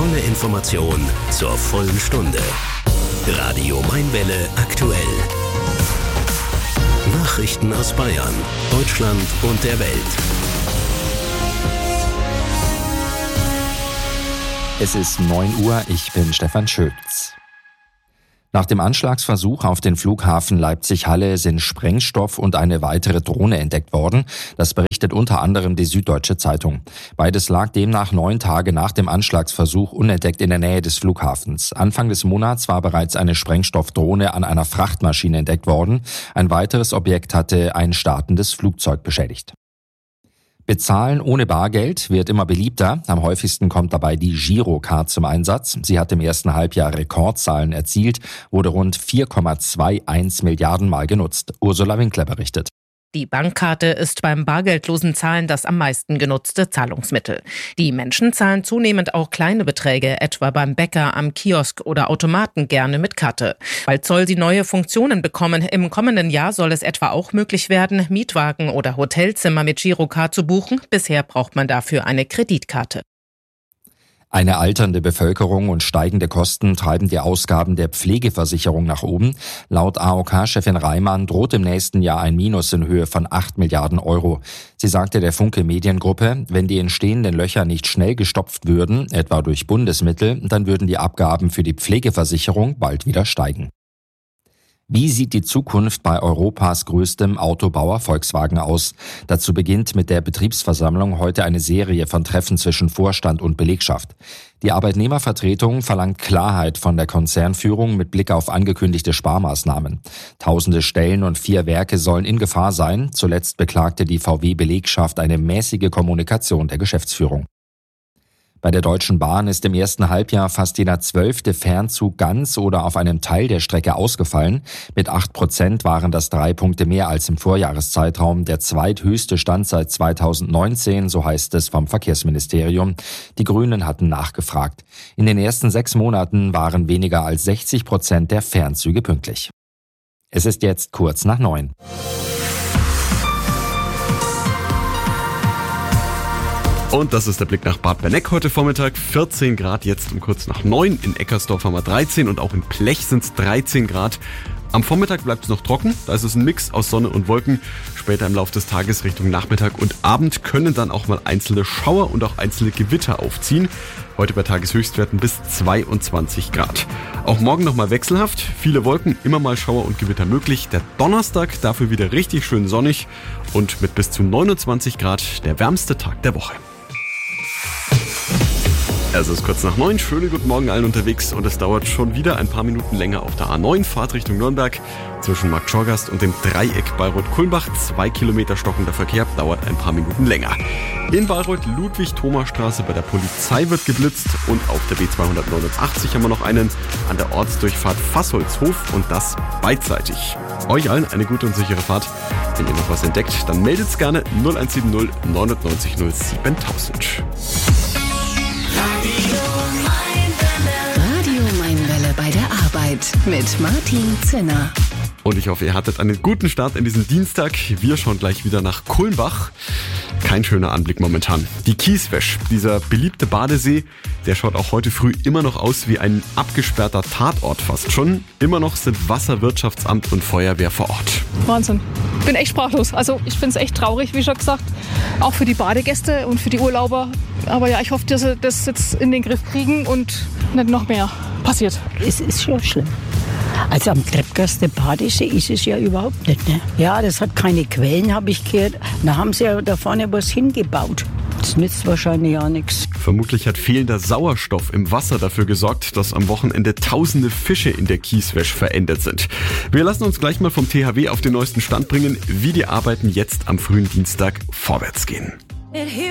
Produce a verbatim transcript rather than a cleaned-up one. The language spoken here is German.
Volle Information zur vollen Stunde. Radio Mainwelle aktuell. Nachrichten aus Bayern, Deutschland und der Welt. Es ist neun Uhr, ich bin Stefan Schütz. Nach dem Anschlagsversuch auf den Flughafen Leipzig-Halle sind Sprengstoff und eine weitere Drohne entdeckt worden. Das berichtet unter anderem die Süddeutsche Zeitung. Beides lag demnach neun Tage nach dem Anschlagsversuch unentdeckt in der Nähe des Flughafens. Anfang des Monats war bereits eine Sprengstoffdrohne an einer Frachtmaschine entdeckt worden. Ein weiteres Objekt hatte ein startendes Flugzeug beschädigt. Bezahlen ohne Bargeld wird immer beliebter. Am häufigsten kommt dabei die Girocard zum Einsatz. Sie hat im ersten Halbjahr Rekordzahlen erzielt, wurde rund vier Komma einundzwanzig Milliarden Mal genutzt. Ursula Winkler berichtet. Die Bankkarte ist beim bargeldlosen Zahlen das am meisten genutzte Zahlungsmittel. Die Menschen zahlen zunehmend auch kleine Beträge, etwa beim Bäcker, am Kiosk oder Automaten gerne mit Karte. Bald soll sie neue Funktionen bekommen. Im kommenden Jahr soll es etwa auch möglich werden, Mietwagen oder Hotelzimmer mit Girocard zu buchen. Bisher braucht man dafür eine Kreditkarte. Eine alternde Bevölkerung und steigende Kosten treiben die Ausgaben der Pflegeversicherung nach oben. Laut A O K-Chefin Reimann droht im nächsten Jahr ein Minus in Höhe von acht Milliarden Euro. Sie sagte der Funke Mediengruppe, wenn die entstehenden Löcher nicht schnell gestopft würden, etwa durch Bundesmittel, dann würden die Abgaben für die Pflegeversicherung bald wieder steigen. Wie sieht die Zukunft bei Europas größtem Autobauer Volkswagen aus? Dazu beginnt mit der Betriebsversammlung heute eine Serie von Treffen zwischen Vorstand und Belegschaft. Die Arbeitnehmervertretung verlangt Klarheit von der Konzernführung mit Blick auf angekündigte Sparmaßnahmen. Tausende Stellen und vier Werke sollen in Gefahr sein. Zuletzt beklagte die V W-Belegschaft eine mäßige Kommunikation der Geschäftsführung. Bei der Deutschen Bahn ist im ersten Halbjahr fast jeder zwölfte Fernzug ganz oder auf einem Teil der Strecke ausgefallen. Mit acht Prozent waren das drei Punkte mehr als im Vorjahreszeitraum. Der zweithöchste Stand seit zweitausendneunzehn, so heißt es vom Verkehrsministerium. Die Grünen hatten nachgefragt. In den ersten sechs Monaten waren weniger als sechzig Prozent der Fernzüge pünktlich. Es ist jetzt kurz nach neun. Und das ist der Blick nach Bad Berneck heute Vormittag. vierzehn Grad jetzt um kurz nach neun. In Eckersdorf haben wir dreizehn und auch in Plech sind es dreizehn Grad. Am Vormittag bleibt es noch trocken. Da ist es ein Mix aus Sonne und Wolken. Später im Laufe des Tages Richtung Nachmittag und Abend können dann auch mal einzelne Schauer und auch einzelne Gewitter aufziehen. Heute bei Tageshöchstwerten bis zweiundzwanzig Grad. Auch morgen nochmal wechselhaft. Viele Wolken, immer mal Schauer und Gewitter möglich. Der Donnerstag dafür wieder richtig schön sonnig und mit bis zu neunundzwanzig Grad der wärmste Tag der Woche. Es ist kurz nach neun, schönen guten Morgen allen unterwegs und es dauert schon wieder ein paar Minuten länger auf der A neun, Fahrt Richtung Nürnberg. Zwischen Markt Schorgast und dem Dreieck Bayreuth-Kulmbach, zwei Kilometer stockender Verkehr, dauert ein paar Minuten länger. In Bayreuth-Ludwig-Thoma-Straße bei der Polizei wird geblitzt und auf der B zweihundertneunundachtzig haben wir noch einen an der Ortsdurchfahrt Fassholzhof und das beidseitig. Euch allen eine gute und sichere Fahrt. Wenn ihr noch was entdeckt, dann meldet gerne null eins sieben null neun neun null siebentausend. Radio Mainwelle bei der Arbeit mit Martin Zinner. Und ich hoffe, ihr hattet einen guten Start in diesen Dienstag. Wir schauen gleich wieder nach Kulmbach. Kein schöner Anblick momentan. Die Kieswäsch, dieser beliebte Badesee, der schaut auch heute früh immer noch aus wie ein abgesperrter Tatort fast schon. Immer noch sind Wasserwirtschaftsamt und Feuerwehr vor Ort. Wahnsinn. Ich bin echt sprachlos. Also ich finde es echt traurig, wie schon gesagt. Auch für die Badegäste und für die Urlauber. Aber ja, ich hoffe, dass sie das jetzt in den Griff kriegen und nicht noch mehr passiert. Es ist schon schlimm. Also am Treppgast der Badesee ist es ja überhaupt nicht. Ne? Ja, das hat keine Quellen, habe ich gehört. Da haben sie ja da vorne was hingebaut. Das nützt wahrscheinlich auch nichts. Vermutlich hat fehlender Sauerstoff im Wasser dafür gesorgt, dass am Wochenende tausende Fische in der Kieswäsch verendet sind. Wir lassen uns gleich mal vom T H W auf den neuesten Stand bringen, wie die Arbeiten jetzt am frühen Dienstag vorwärts gehen.